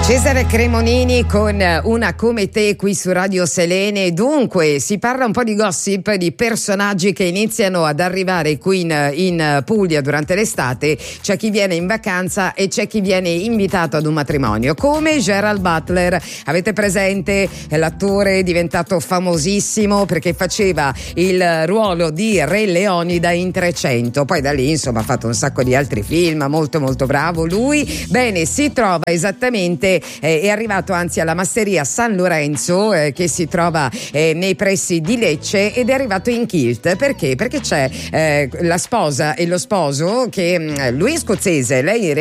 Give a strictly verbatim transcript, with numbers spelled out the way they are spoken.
Cesare Cremonini con Una come te qui su Radio Selene. Dunque si parla un po' di gossip, di personaggi che iniziano ad arrivare qui in, in Puglia durante l'estate. C'è chi viene in vacanza e c'è chi viene invitato ad un matrimonio, come Gerald Butler. Avete presente l'attore diventato famosissimo perché faceva il ruolo di Re Leonida in trecento, poi da lì insomma ha fatto un sacco di altri film, molto molto bravo lui. Bene, si trova esattamente Eh, è arrivato anzi alla Masseria San Lorenzo, eh, che si trova eh, nei pressi di Lecce, ed è arrivato in kilt. Perché? Perché c'è eh, la sposa e lo sposo che mh, lui è scozzese, lei